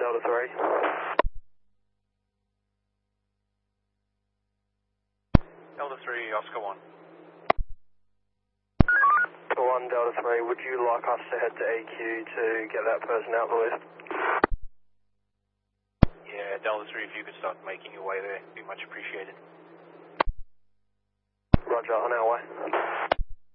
Delta 3. Delta 3, Oscar 1. For 1 Delta 3, would you like us to head to AQ to get that person out the list? Yeah, Delta 3, if you could start making your way there, it'd be much appreciated. Roger, on our way.